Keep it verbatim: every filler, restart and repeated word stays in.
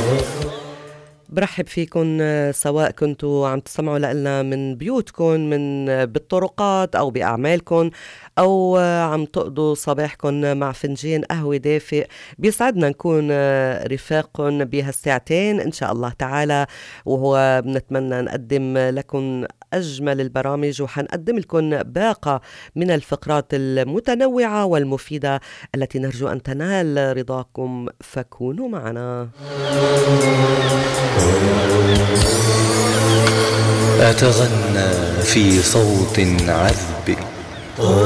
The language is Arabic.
برحب فيكن سواء كنتوا عم تسمعوا لنا من بيوتكن، من بالطرقات أو بأعمالكن، أو عم تقضوا صباحكن مع فنجان قهوة دافئ. بيسعدنا نكون رفاقكن بهالساعتين إن شاء الله تعالى، وهو بنتمنى نقدم لكم أجمل البرامج، وحنقدم لكم باقة من الفقرات المتنوعة والمفيدة التي نرجو أن تنال رضاكم، فكونوا معنا. أتغنى في صوت عذب